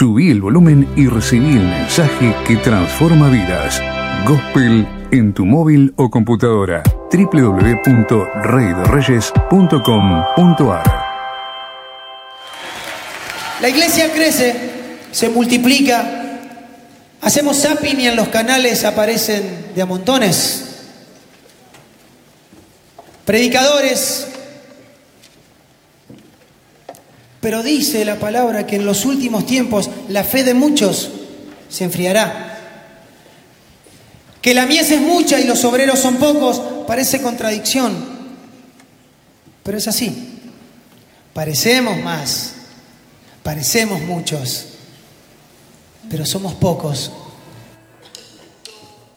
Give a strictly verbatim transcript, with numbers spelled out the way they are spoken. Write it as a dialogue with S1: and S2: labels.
S1: Subí el volumen y recibí el mensaje que transforma vidas. Gospel en tu móvil o computadora. doble u doble u doble u punto rey de reyes punto com punto a r.
S2: La iglesia crece, se multiplica, hacemos zapping y en los canales aparecen de a montones predicadores, pero dice la palabra que en los últimos tiempos la fe de muchos se enfriará. Que la mies es mucha y los obreros son pocos, parece contradicción, pero es así. Parecemos más, parecemos muchos, pero somos pocos